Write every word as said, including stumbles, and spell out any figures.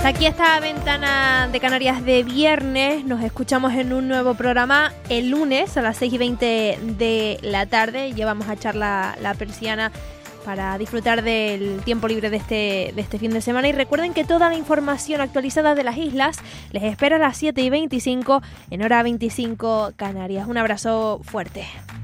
Hasta aquí esta ventana de Canarias de viernes. Nos escuchamos en un nuevo programa el lunes a las seis y veinte de la tarde. Llevamos a echar la, la persiana para disfrutar del tiempo libre de este, de este fin de semana. Y recuerden que toda la información actualizada de las islas les espera a las siete y veinticinco en hora veinticinco Canarias. Un abrazo fuerte.